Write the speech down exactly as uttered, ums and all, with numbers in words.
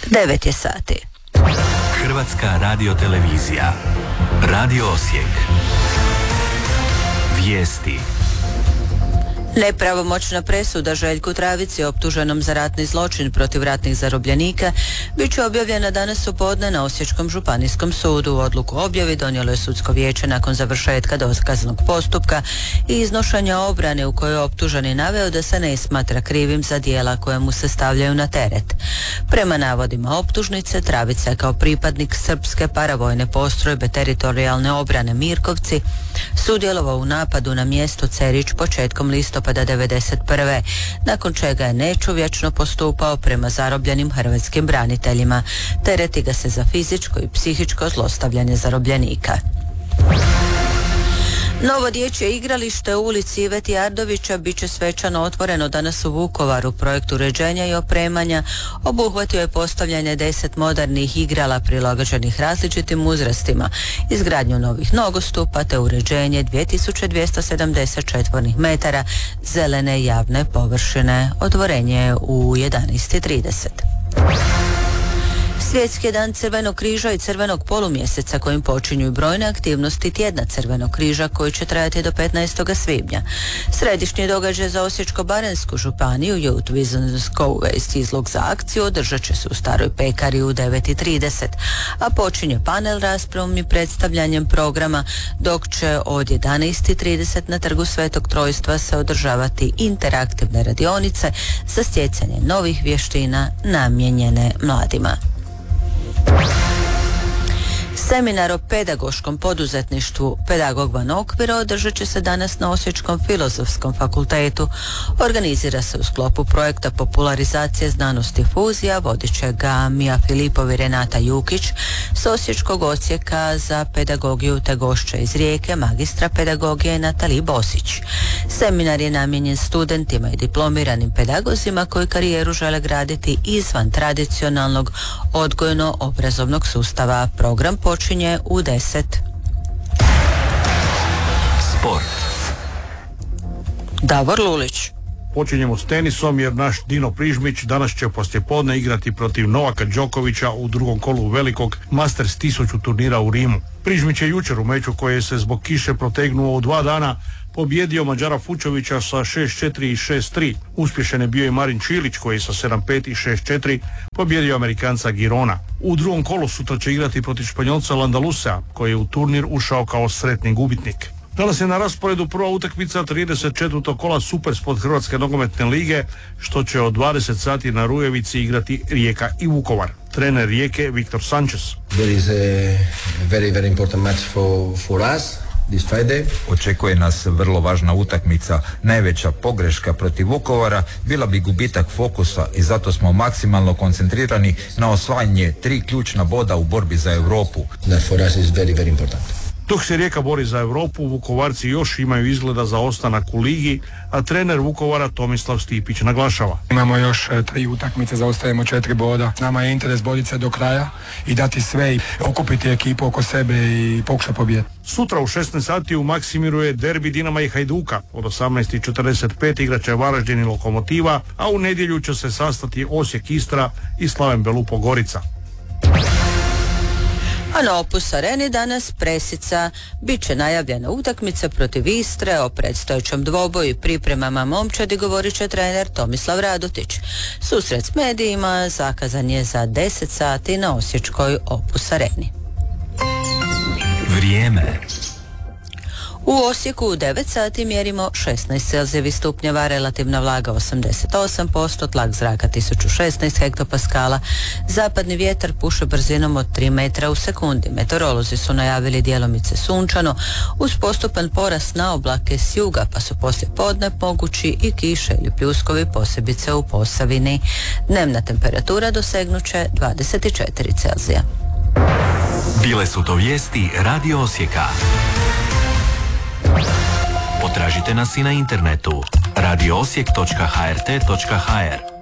devet je sati. Hrvatska radiotelevizija. Radio Osijek. Vijesti. Nepravomoćna presuda Željku Travici, optuženom za ratni zločin protiv ratnih zarobljenika, bit će objavljena danas u podne na Osječkom županijskom sudu. Odluku o objavi donijelo je sudsko vijeće nakon završetka dokaznog postupka i iznošenja obrane u kojoj je optuženi naveo da se ne smatra krivim za djela koje mu se stavljaju na teret. Prema navodima optužnice, Travica je kao pripadnik srpske paravojne postrojbe teritorijalne obrane Mirkovci sudjelovao u napadu na mjesto Cerić početkom listopada devedeset prve. nakon čega je nečovječno postupao prema zarobljenim hrvatskim braniteljima. Tereti ga se za fizičko i psihičko zlostavljanje zarobljenika. Novo dječje igralište u ulici Iveti Ardovića bit će svečano otvoreno danas u Vukovaru. Projekt uređenja i opremanja obuhvatio je postavljanje deset modernih igrala prilagođenih različitim uzrastima, izgradnju novih nogostupa te uređenje dvije tisuće dvjesto sedamdeset četvornih metara zelene javne površine. Otvorenje je u jedanaest i trideset. Svjetski dan Crvenog križa i Crvenog polumjeseca kojim počinju i brojne aktivnosti tjedna Crvenog križa koji će trajati do petnaestog svibnja. Središnji događaj za Osječko-baranjsku županiju Youth Visions Go West izlog za akciju održat će se u Staroj pekari u devet i trideset, a počinje panel raspravom i predstavljanjem programa, dok će od jedanaest i trideset na Trgu Svetog Trojstva se održavati interaktivne radionice za stjecanje novih vještina namijenjene mladima. Seminar o pedagoškom poduzetništvu Pedagog van okvira održat će se danas na Osječkom filozofskom fakultetu. Organizira se u sklopu projekta popularizacije znanosti fuzija, vodit će ga Mija Filipov i Renata Jukić s Osječkog odsjeka za pedagogiju te gošća iz Rijeke, magistra pedagogije Natalije Bosić. Seminar je namijenjen studentima i diplomiranim pedagozima koji karijeru žele graditi izvan tradicionalnog odgojno-obrazovnog sustava. Program počinje u deset. Sport. Davor Lulić. Počinjemo s tenisom jer naš Dino Prižmić danas će poslijepodne igrati protiv Novaka Đokovića u drugom kolu velikog Masters tisuću turnira u Rimu. Prižmić je jučer u meču koji se zbog kiše protegnuo u dva dana pobjedio Mađara Fučovića sa šest četiri i šest tri. Uspješan je bio i Marin Čilić koji je sa sedam pet i šest četiri pobjedio Amerikanca Girona. U drugom kolu sutra će igrati protiv Španjolca Landalusea koji je u turnir ušao kao sretni gubitnik. Danas je na rasporedu prva utakmica trideset četvrtog kola Supersport Hrvatske nogometne lige, što će od dvadeset sati na Rujevici igrati Rijeka i Vukovar. Trener Rijeke Viktor Sanchez. There is a very very important match for for us. This Friday. Očekuje nas vrlo važna utakmica. Najveća pogreška protiv Vukovara bila bi gubitak fokusa i zato smo maksimalno koncentrirani na osvajanje tri ključna boda u borbi za Europu. That for us is very very important. Dok se Rijeka bori za Europu, Vukovarci još imaju izgleda za ostanak u ligi, a trener Vukovara Tomislav Stipić naglašava. Imamo još e, tri utakmice, zaostajemo četiri boda. Nama je interes boriti se do kraja i dati sve i okupiti ekipu oko sebe i pokušati pobijediti. Sutra u šesnaest sati u Maksimiru je derbi Dinama i Hajduka. Od osamnaest i četrdeset pet igraće Varaždin i Lokomotiva, a u nedjelju će se sastati Osijek Istra i Slaven Belupo Gorica. A na Opus Areni danas presica. Biće najavljena utakmica protiv Istre. O predstojećem dvoboju i pripremama momčadi govorit će trener Tomislav Radotić. Susret s medijima zakazan je za deset sati na osječkoj Opus Areni. Vrijeme. U Osijeku u devet sati mjerimo šesnaest celzijevih stupnjeva, relativna vlaga osamdeset osam posto, tlak zraka tisuću šesnaest hektopaskala, zapadni vjetar puše brzinom od tri metra u sekundi. Meteorolozi su najavili djelomice sunčano uz postupan porast na oblake s juga, pa su poslije podne mogući i kiše ili pljuskovi, posebice u Posavini. Dnevna temperatura dosegnuće dvadeset četiri Celzija. Bile su to vijesti Radio Osijeka. Potražite nas i na internetu radio osijek točka h r t točka h r.